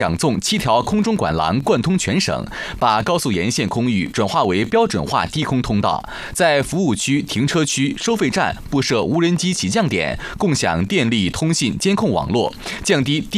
两纵7条空中管廊贯通全省，把高速沿线空域转化为标准化低空通道，在服务区、停车区、收费站布设无人机起降点，共享电力、通信、监控网络，降低